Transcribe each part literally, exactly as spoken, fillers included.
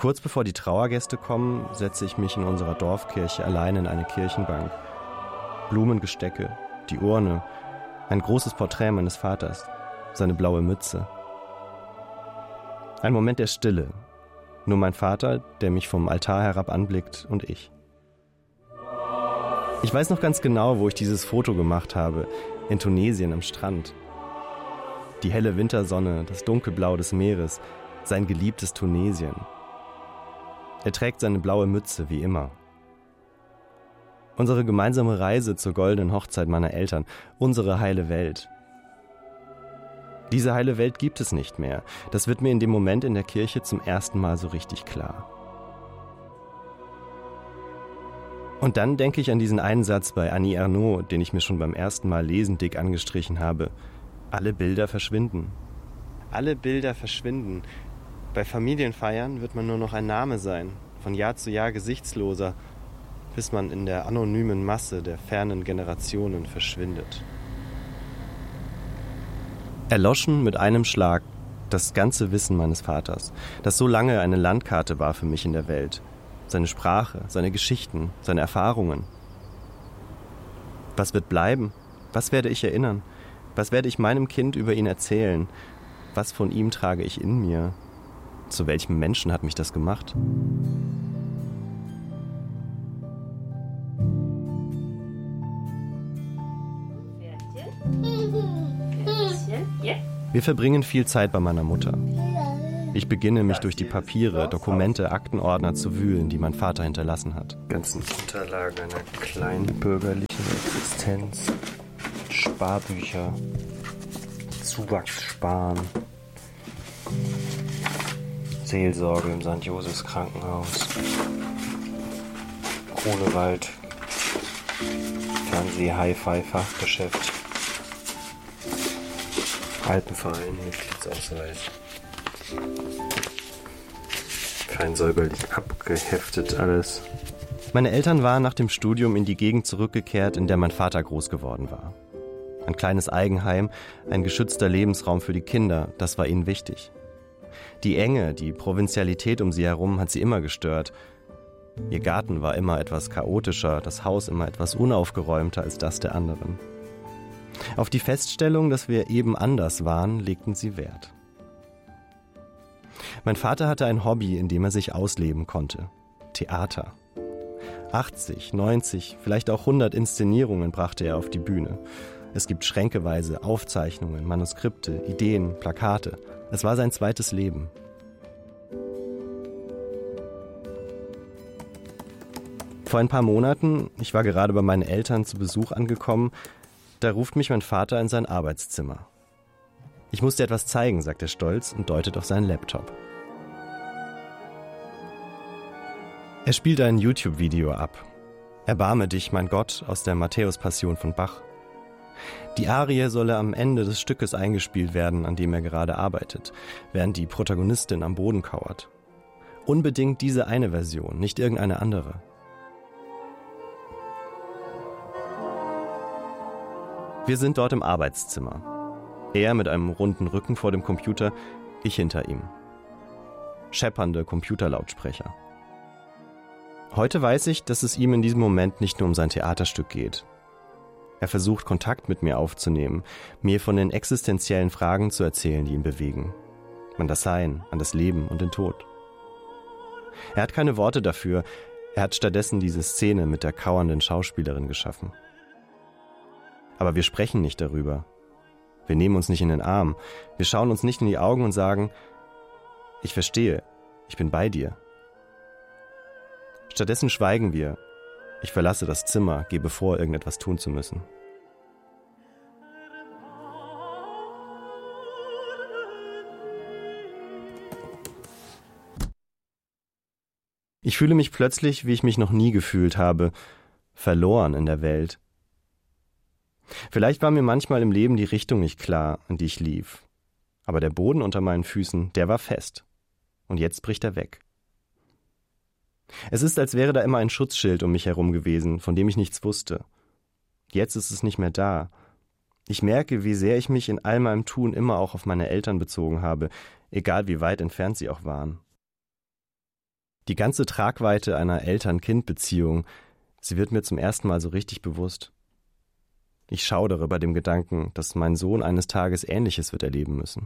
Kurz bevor die Trauergäste kommen, setze ich mich in unserer Dorfkirche allein in eine Kirchenbank. Blumengestecke, die Urne, ein großes Porträt meines Vaters, seine blaue Mütze. Ein Moment der Stille. Nur mein Vater, der mich vom Altar herab anblickt, und ich. Ich weiß noch ganz genau, wo ich dieses Foto gemacht habe. In Tunesien am Strand. Die helle Wintersonne, das Dunkelblau des Meeres, sein geliebtes Tunesien. Er trägt seine blaue Mütze, wie immer. Unsere gemeinsame Reise zur goldenen Hochzeit meiner Eltern, unsere heile Welt. Diese heile Welt gibt es nicht mehr. Das wird mir in dem Moment in der Kirche zum ersten Mal so richtig klar. Und dann denke ich an diesen einen Satz bei Annie Ernaux, den ich mir schon beim ersten Mal lesen dick angestrichen habe. Alle Bilder verschwinden. Alle Bilder verschwinden. Bei Familienfeiern wird man nur noch ein Name sein, von Jahr zu Jahr gesichtsloser, bis man in der anonymen Masse der fernen Generationen verschwindet. Erloschen mit einem Schlag das ganze Wissen meines Vaters, das so lange eine Landkarte war für mich in der Welt. Seine Sprache, seine Geschichten, seine Erfahrungen. Was wird bleiben? Was werde ich erinnern? Was werde ich meinem Kind über ihn erzählen? Was von ihm trage ich in mir? Zu welchem Menschen hat mich das gemacht? Wir verbringen viel Zeit bei meiner Mutter. Ich beginne, mich durch die Papiere, Dokumente, Aktenordner zu wühlen, die mein Vater hinterlassen hat. Ganzen Unterlagen einer kleinen bürgerlichen Existenz, Sparbücher, Zuwachssparen, Seelsorge im Sankt Josephs Krankenhaus, Grunewald, Fernseh-Hi-Fi-Fachgeschäft, Alpenverein, Mitgliedsausweis. Fein säuberlich abgeheftet alles. Meine Eltern waren nach dem Studium in die Gegend zurückgekehrt, in der mein Vater groß geworden war. Ein kleines Eigenheim, ein geschützter Lebensraum für die Kinder, das war ihnen wichtig. Die Enge, die Provinzialität um sie herum hat sie immer gestört. Ihr Garten war immer etwas chaotischer, das Haus immer etwas unaufgeräumter als das der anderen. Auf die Feststellung, dass wir eben anders waren, legten sie Wert. Mein Vater hatte ein Hobby, in dem er sich ausleben konnte. Theater. achtzig, neunzig, vielleicht auch hundert Inszenierungen brachte er auf die Bühne. Es gibt schränkeweise Aufzeichnungen, Manuskripte, Ideen, Plakate. Es war sein zweites Leben. Vor ein paar Monaten, ich war gerade bei meinen Eltern zu Besuch angekommen, da ruft mich mein Vater in sein Arbeitszimmer. Ich muss dir etwas zeigen, sagt er stolz und deutet auf seinen Laptop. Er spielt ein YouTube-Video ab. Erbarme dich, mein Gott, aus der Matthäus-Passion von Bach. Die Arie solle am Ende des Stückes eingespielt werden, an dem er gerade arbeitet, während die Protagonistin am Boden kauert. Unbedingt diese eine Version, nicht irgendeine andere. Wir sind dort im Arbeitszimmer. Er mit einem runden Rücken vor dem Computer, ich hinter ihm. Scheppernde Computerlautsprecher. Heute weiß ich, dass es ihm in diesem Moment nicht nur um sein Theaterstück geht. Er versucht, Kontakt mit mir aufzunehmen, mir von den existenziellen Fragen zu erzählen, die ihn bewegen. An das Sein, an das Leben und den Tod. Er hat keine Worte dafür, er hat stattdessen diese Szene mit der kauernden Schauspielerin geschaffen. Aber wir sprechen nicht darüber. Wir nehmen uns nicht in den Arm. Wir schauen uns nicht in die Augen und sagen, ich verstehe, ich bin bei dir. Stattdessen schweigen wir. Ich verlasse das Zimmer, gebe vor, irgendetwas tun zu müssen. Ich fühle mich plötzlich, wie ich mich noch nie gefühlt habe, verloren in der Welt. Vielleicht war mir manchmal im Leben die Richtung nicht klar, in die ich lief. Aber der Boden unter meinen Füßen, der war fest. Und jetzt bricht er weg. Es ist, als wäre da immer ein Schutzschild um mich herum gewesen, von dem ich nichts wusste. Jetzt ist es nicht mehr da. Ich merke, wie sehr ich mich in all meinem Tun immer auch auf meine Eltern bezogen habe, egal wie weit entfernt sie auch waren. Die ganze Tragweite einer Eltern-Kind-Beziehung, sie wird mir zum ersten Mal so richtig bewusst. Ich schaudere bei dem Gedanken, dass mein Sohn eines Tages Ähnliches wird erleben müssen.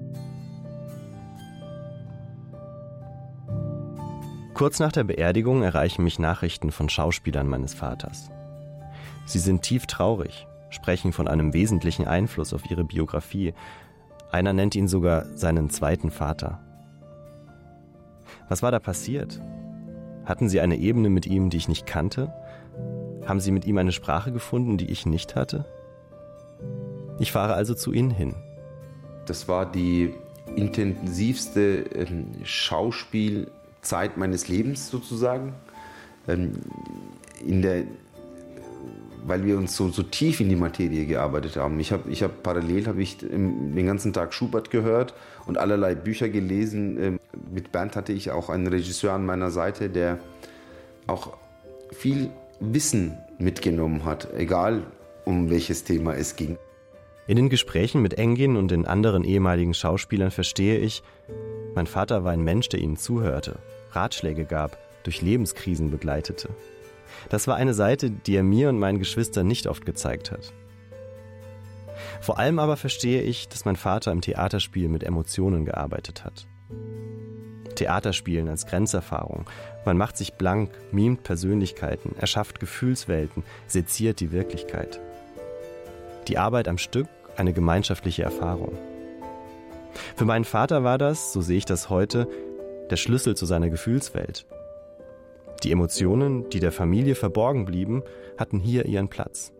Kurz nach der Beerdigung erreichen mich Nachrichten von Schauspielern meines Vaters. Sie sind tief traurig, sprechen von einem wesentlichen Einfluss auf ihre Biografie. Einer nennt ihn sogar seinen zweiten Vater. Was war da passiert? Hatten sie eine Ebene mit ihm, die ich nicht kannte? Haben sie mit ihm eine Sprache gefunden, die ich nicht hatte? Ich fahre also zu ihnen hin. Das war die intensivste ähm, Schauspielzeit meines Lebens sozusagen. Ähm, in der, weil wir uns so, so tief in die Materie gearbeitet haben. Ich habe ich hab parallel hab ich den ganzen Tag Schubert gehört und allerlei Bücher gelesen. Ähm, mit Bernd hatte ich auch einen Regisseur an meiner Seite, der auch viel Wissen mitgenommen hat, egal um welches Thema es ging. In den Gesprächen mit Engin und den anderen ehemaligen Schauspielern verstehe ich, mein Vater war ein Mensch, der ihnen zuhörte, Ratschläge gab, durch Lebenskrisen begleitete. Das war eine Seite, die er mir und meinen Geschwistern nicht oft gezeigt hat. Vor allem aber verstehe ich, dass mein Vater im Theaterspiel mit Emotionen gearbeitet hat. Theaterspielen als Grenzerfahrung. Man macht sich blank, mimt Persönlichkeiten, erschafft Gefühlswelten, seziert die Wirklichkeit. Die Arbeit am Stück, eine gemeinschaftliche Erfahrung. Für meinen Vater war das, so sehe ich das heute, der Schlüssel zu seiner Gefühlswelt. Die Emotionen, die der Familie verborgen blieben, hatten hier ihren Platz.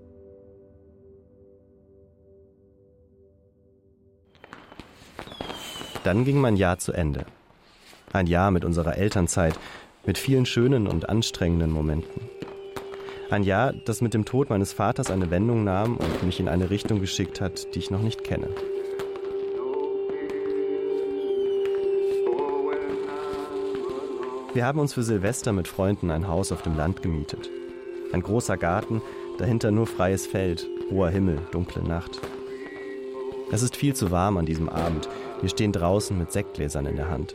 Dann ging mein Jahr zu Ende. Ein Jahr mit unserer Elternzeit, mit vielen schönen und anstrengenden Momenten. Ein Jahr, das mit dem Tod meines Vaters eine Wendung nahm und mich in eine Richtung geschickt hat, die ich noch nicht kenne. Wir haben uns für Silvester mit Freunden ein Haus auf dem Land gemietet. Ein großer Garten, dahinter nur freies Feld, hoher Himmel, dunkle Nacht. Es ist viel zu warm an diesem Abend. Wir stehen draußen mit Sektgläsern in der Hand.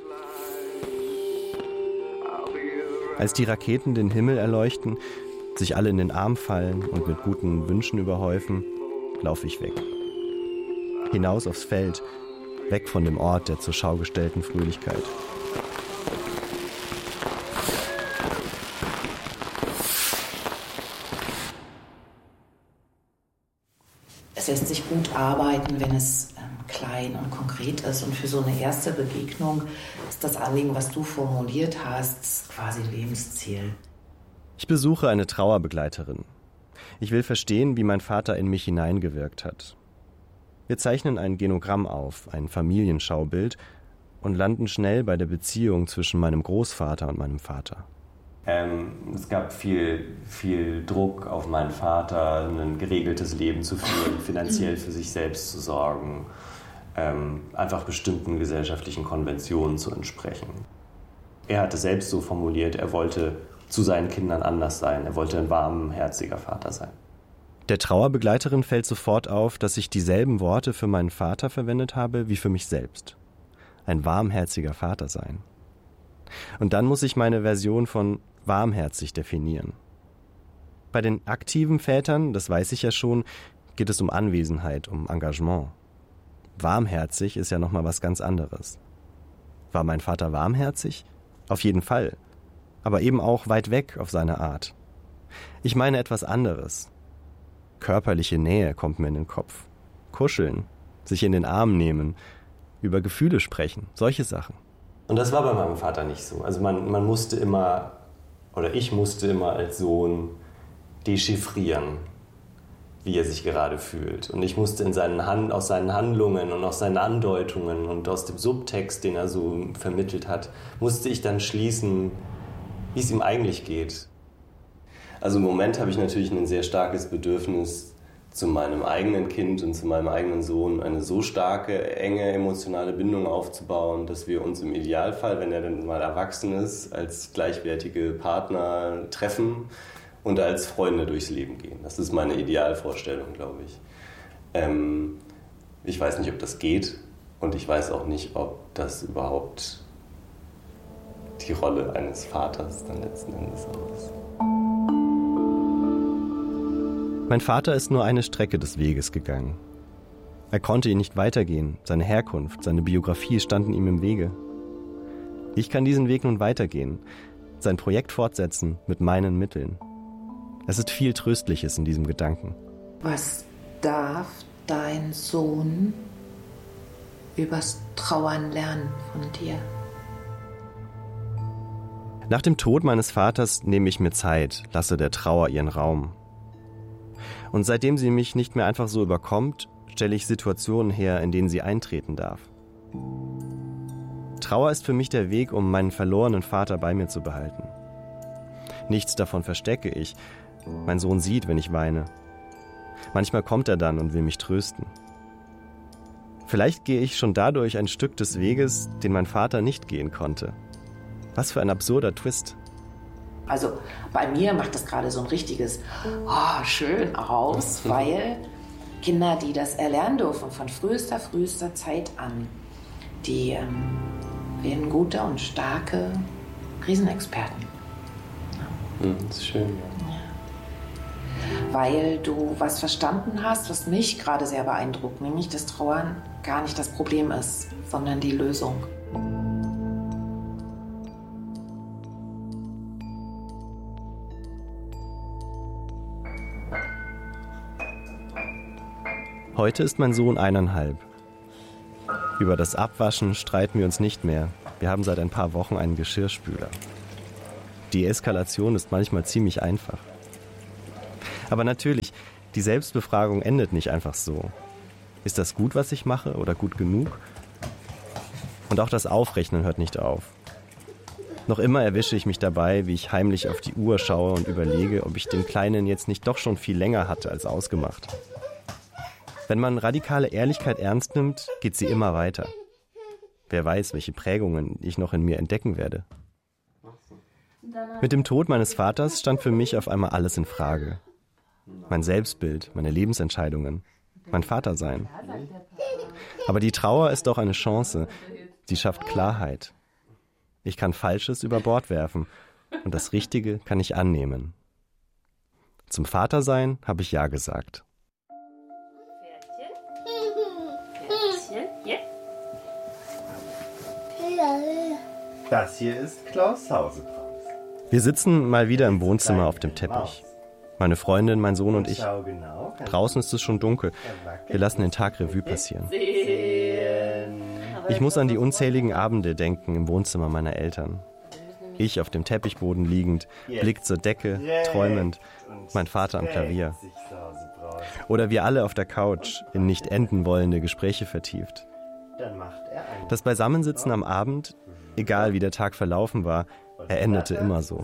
Als die Raketen den Himmel erleuchten, sich alle in den Arm fallen und mit guten Wünschen überhäufen, laufe ich weg. Hinaus aufs Feld, weg von dem Ort der zur Schau gestellten Fröhlichkeit. Es lässt sich gut arbeiten, wenn es ähm, klein und konkret ist. Und für so eine erste Begegnung ist das Anliegen, was du formuliert hast, quasi Lebensziel. Ich besuche eine Trauerbegleiterin. Ich will verstehen, wie mein Vater in mich hineingewirkt hat. Wir zeichnen ein Genogramm auf, ein Familienschaubild, und landen schnell bei der Beziehung zwischen meinem Großvater und meinem Vater. Ähm, es gab viel, viel Druck auf meinen Vater, ein geregeltes Leben zu führen, finanziell für sich selbst zu sorgen, ähm, einfach bestimmten gesellschaftlichen Konventionen zu entsprechen. Er hat es selbst so formuliert, er wollte zu seinen Kindern anders sein, er wollte ein warmherziger Vater sein. Der Trauerbegleiterin fällt sofort auf, dass ich dieselben Worte für meinen Vater verwendet habe wie für mich selbst. Ein warmherziger Vater sein. Und dann muss ich meine Version von warmherzig definieren. Bei den aktiven Vätern, das weiß ich ja schon, geht es um Anwesenheit, um Engagement. Warmherzig ist ja nochmal was ganz anderes. War mein Vater warmherzig? Auf jeden Fall. Aber eben auch weit weg auf seine Art. Ich meine etwas anderes. Körperliche Nähe kommt mir in den Kopf. Kuscheln, sich in den Arm nehmen, über Gefühle sprechen, solche Sachen. Und das war bei meinem Vater nicht so. Also man, man musste immer, oder ich musste immer als Sohn dechiffrieren, wie er sich gerade fühlt. Und ich musste in seinen Hand, aus seinen Handlungen und aus seinen Andeutungen und aus dem Subtext, den er so vermittelt hat, musste ich dann schließen, wie es ihm eigentlich geht. Also im Moment habe ich natürlich ein sehr starkes Bedürfnis, zu meinem eigenen Kind und zu meinem eigenen Sohn eine so starke, enge emotionale Bindung aufzubauen, dass wir uns im Idealfall, wenn er dann mal erwachsen ist, als gleichwertige Partner treffen und als Freunde durchs Leben gehen. Das ist meine Idealvorstellung, glaube ich. Ähm, ich weiß nicht, ob das geht und ich weiß auch nicht, ob das überhaupt die Rolle eines Vaters dann letzten Endes aus. Mein Vater ist nur eine Strecke des Weges gegangen. Er konnte ihn nicht weitergehen, seine Herkunft, seine Biografie standen ihm im Wege. Ich kann diesen Weg nun weitergehen, sein Projekt fortsetzen mit meinen Mitteln. Es ist viel Tröstliches in diesem Gedanken. Was darf dein Sohn übers Trauern lernen von dir? Nach dem Tod meines Vaters nehme ich mir Zeit, lasse der Trauer ihren Raum. Und seitdem sie mich nicht mehr einfach so überkommt, stelle ich Situationen her, in denen sie eintreten darf. Trauer ist für mich der Weg, um meinen verlorenen Vater bei mir zu behalten. Nichts davon verstecke ich. Mein Sohn sieht, wenn ich weine. Manchmal kommt er dann und will mich trösten. Vielleicht gehe ich schon dadurch ein Stück des Weges, den mein Vater nicht gehen konnte. Was für ein absurder Twist. Also bei mir macht das gerade so ein richtiges oh, schön aus, weil Kinder, die das erlernen dürfen von frühester, frühester Zeit an, die ähm, werden gute und starke Krisenexperten. Ja. Das ist schön, ja. Ja. Weil du was verstanden hast, was mich gerade sehr beeindruckt, nämlich dass Trauern gar nicht das Problem ist, sondern die Lösung. Heute ist mein Sohn eineinhalb. Über das Abwaschen streiten wir uns nicht mehr. Wir haben seit ein paar Wochen einen Geschirrspüler. Die Eskalation ist manchmal ziemlich einfach. Aber natürlich, die Selbstbefragung endet nicht einfach so. Ist das gut, was ich mache, oder gut genug? Und auch das Aufrechnen hört nicht auf. Noch immer erwische ich mich dabei, wie ich heimlich auf die Uhr schaue und überlege, ob ich den Kleinen jetzt nicht doch schon viel länger hatte als ausgemacht. Wenn man radikale Ehrlichkeit ernst nimmt, geht sie immer weiter. Wer weiß, welche Prägungen ich noch in mir entdecken werde. Mit dem Tod meines Vaters stand für mich auf einmal alles in Frage. Mein Selbstbild, meine Lebensentscheidungen, mein Vatersein. Aber die Trauer ist auch eine Chance. Sie schafft Klarheit. Ich kann Falsches über Bord werfen und das Richtige kann ich annehmen. Zum Vatersein habe ich Ja gesagt. Das hier ist Klaus Hausebraus. Wir sitzen mal wieder im Wohnzimmer auf dem Teppich. Meine Freundin, mein Sohn und ich. Draußen ist es schon dunkel. Wir lassen den Tag Revue passieren. Ich muss an die unzähligen Abende denken im Wohnzimmer meiner Eltern. Ich auf dem Teppichboden liegend, Blick zur Decke, träumend, mein Vater am Klavier. Oder wir alle auf der Couch, in nicht enden wollende Gespräche vertieft. Das Beisammensitzen am Abend, egal wie der Tag verlaufen war, er endete immer so.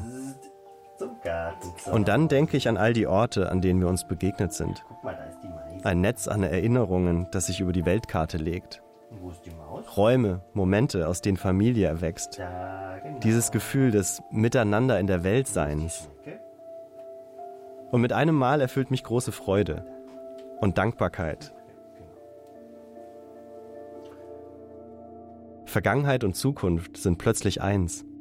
Und dann denke ich an all die Orte, an denen wir uns begegnet sind. Ein Netz an Erinnerungen, das sich über die Weltkarte legt. Räume, Momente, aus denen Familie erwächst. Dieses Gefühl des Miteinander in der Welt Seins. Und mit einem Mal erfüllt mich große Freude und Dankbarkeit. Vergangenheit und Zukunft sind plötzlich eins.